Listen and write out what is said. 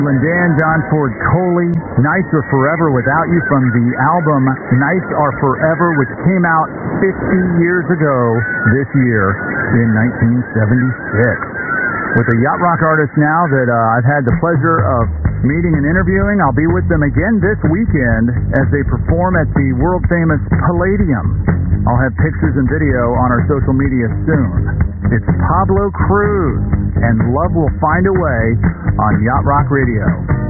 And Dan, John Ford Coley, Nights Are Forever Without You from the album Nights Are Forever, which came out 50 years ago this year in 1976. With a yacht rock artist now that I've had the pleasure of meeting and interviewing. I'll be with them again this weekend as they perform at the world-famous Palladium. I'll have pictures and video on our social media soon. It's Pablo Cruise, and Love Will Find a Way on Yacht Rock Radio.